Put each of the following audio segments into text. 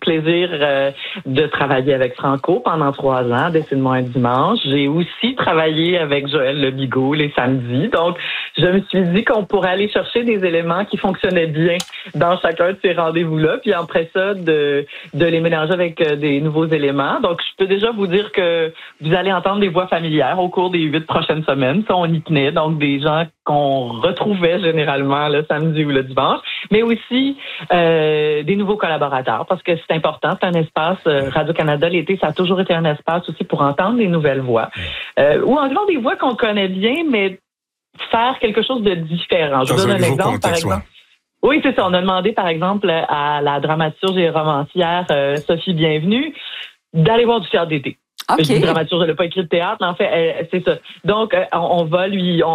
plaisir de travailler avec Franco pendant 3 ans, Décide-moi un dimanche. J'ai aussi travaillé avec Joël Le Bigot les samedis. Donc, je me suis dit qu'on pourrait aller chercher des éléments qui fonctionnaient bien dans chacun de ces rendez-vous-là, puis après ça, de les mélanger avec des nouveaux éléments. Donc, je peux déjà vous dire que vous allez entendre des voix familières au cours des 8 prochaines semaines. Ça, on y tenait. Donc, des gens qu'on retrouvait généralement le samedi ou le dimanche, mais aussi des nouveaux collaborateurs, parce que c'est important, c'est un espace, Radio-Canada, l'été, ça a toujours été un espace aussi pour entendre des nouvelles voix. Ou encore des voix qu'on connaît bien, mais faire quelque chose de différent. Je vous donne un exemple, par exemple. Oui, c'est ça. On a demandé, par exemple, à la dramaturge et romancière Sophie Bienvenue d'aller voir du théâtre d'été. Okay. Une dramaturge, elle n'a pas écrit de théâtre, mais en fait, c'est ça. Donc, on va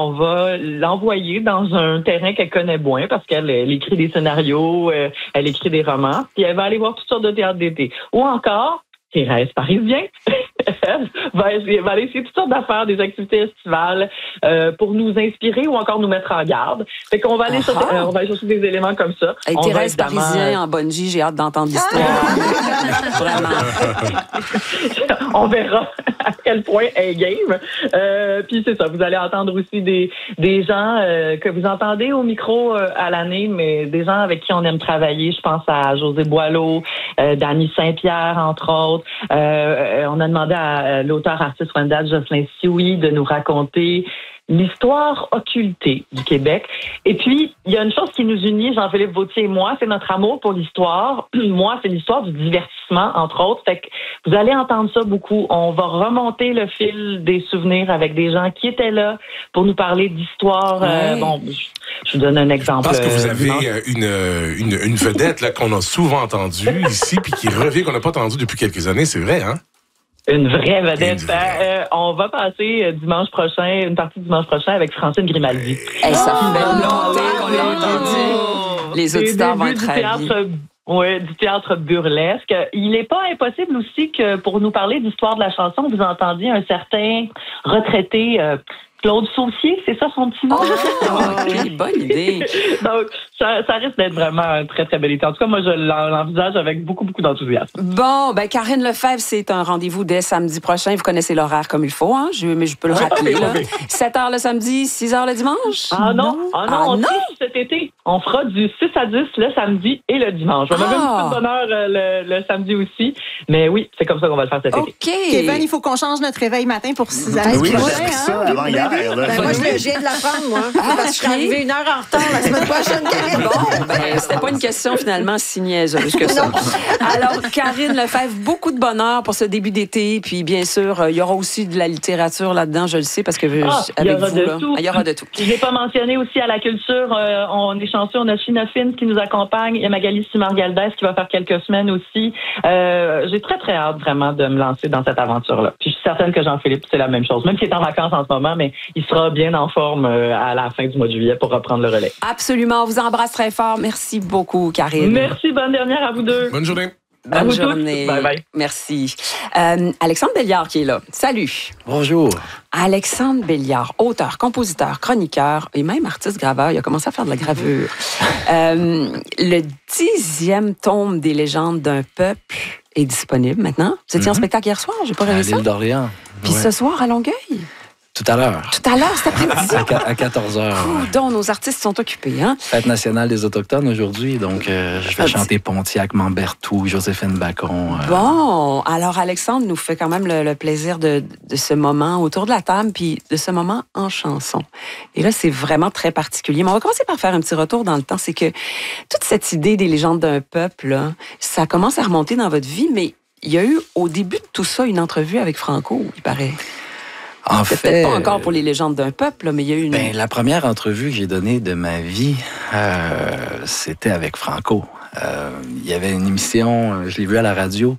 l'envoyer dans un terrain qu'elle connaît moins parce qu'elle écrit des scénarios, elle écrit des romans, puis elle va aller voir toutes sortes de théâtre d'été. Ou encore, Thérèse Parisien va aller essayer toutes sortes d'affaires, des activités estivales pour nous inspirer ou encore nous mettre en garde. Fait qu'on va aller chercher des éléments comme ça. Et Thérèse Parisien en bungee, j'ai hâte d'entendre l'histoire. Vraiment. On verra à quel point elle est game. Puis c'est ça, vous allez entendre aussi des gens que vous entendez au micro à l'année, mais des gens avec qui on aime travailler. Je pense à José Boileau, Dany Saint-Pierre, entre autres. On a demandé à l'auteur artiste rwandais Jocelyn Sioui de nous raconter l'histoire occultée du Québec. Et puis, il y a une chose qui nous unit, Jean-Philippe Vauthier et moi, c'est notre amour pour l'histoire. Moi, c'est l'histoire du divertissement, entre autres. Fait que vous allez entendre ça beaucoup. On va remonter le fil des souvenirs avec des gens qui étaient là pour nous parler d'histoire. Bon, je vous donne un exemple. Je pense que vous avez une vedette là qu'on a souvent entendue ici, puis qui revient, qu'on n'a pas entendue depuis quelques années. C'est vrai, hein? Une vraie vedette. On va passer dimanche prochain, une partie dimanche prochain avec Francine Grimaldi. Ça fait longtemps qu'on l'a entendu. Les auditeurs vont être ravis. Oui, du théâtre burlesque. Il n'est pas impossible aussi que pour nous parler d'histoire de la chanson, vous entendiez un certain retraité Claude Saucier, c'est ça son petit nom? Quelle bonne idée! Donc, ça risque d'être vraiment un très, très bel été. En tout cas, moi, je l'envisage avec beaucoup, beaucoup d'enthousiasme. Bon, Karine Lefebvre, c'est un rendez-vous dès samedi prochain. Vous connaissez l'horaire comme il faut, hein? Mais je peux le rappeler. 7h le samedi, 6h le dimanche? On triche cet été. On fera du 6 à 10 le samedi et le dimanche. On avait un petit peu de bonheur le samedi aussi. Mais oui, c'est comme ça qu'on va le faire cet été. OK. Kevin, il faut qu'on change notre réveil matin pour 6 h. Oui, j'ai appris ça avant hier. Moi, je viens de l'apprendre, moi. Parce que je suis arrivée 1 heure en retard la semaine prochaine, Karine. Bon, c'était pas une question finalement si niaiseuse que ça. Alors, Karine Lefebvre, beaucoup de bonheur pour ce début d'été. Puis, bien sûr, il y aura aussi de la littérature là-dedans, je le sais, parce que avec vous, il y aura de tout. Je l'ai pas mentionné aussi à la culture. On est chanceux, on a China Fins qui nous accompagne. Il y a Magali Simard-Galdès qui va faire quelques semaines aussi. J'ai très, très hâte vraiment de me lancer dans cette aventure-là. Puis, je suis certaine que Jean-Philippe, c'est la même chose. Même s'il est en vacances en ce moment, mais il sera bien en forme à la fin du mois de juillet pour reprendre le relais. Absolument. On vous embrasse très fort. Merci beaucoup, Karine. Merci. Bonne dernière à vous deux. Bonne journée. Bonne journée. Bye bye. Merci. Alexandre Belliard qui est là. Salut. Bonjour. Alexandre Belliard, auteur, compositeur, chroniqueur et même artiste graveur. Il a commencé à faire de la gravure. Le 10e tome des légendes d'un peuple est disponible maintenant. Vous étiez en spectacle hier soir, j'ai pas rêvé ça. À l'île d'Orléans. Puis ce soir à Longueuil. Tout à l'heure. Tout à l'heure, cet après-midi. À 14h. Donc, nos artistes sont occupés, hein? Fête nationale des Autochtones aujourd'hui, donc je vais chanter Pontiac, Mambertou, Joséphine Bacon. Bon, alors Alexandre nous fait quand même le plaisir de ce moment autour de la table, puis de ce moment en chanson. Et là, c'est vraiment très particulier. Mais on va commencer par faire un petit retour dans le temps. C'est que toute cette idée des légendes d'un peuple, là, ça commence à remonter dans votre vie, mais il y a eu au début de tout ça une entrevue avec Franco, il paraît. En fait, peut-être pas encore pour les légendes d'un peuple, là, mais il y a eu une... la première entrevue que j'ai donnée de ma vie, c'était avec Franco. Il y avait une émission, je l'ai vu à la radio.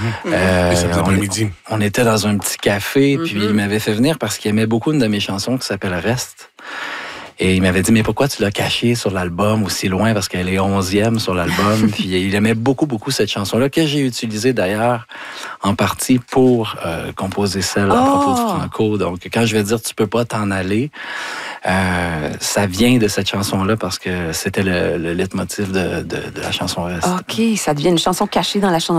On était dans un petit café, puis il m'avait fait venir parce qu'il aimait beaucoup une de mes chansons qui s'appelle Reste. Et il m'avait dit, mais pourquoi tu l'as cachée sur l'album aussi loin? Parce qu'elle est 11e sur l'album. Puis il aimait beaucoup, beaucoup cette chanson-là, que j'ai utilisée d'ailleurs en partie pour composer celle à propos de Franco. Donc, quand je vais dire, tu peux pas t'en aller, ça vient de cette chanson-là parce que c'était le leitmotiv de la chanson Reste. OK, ça devient une chanson cachée dans la chanson.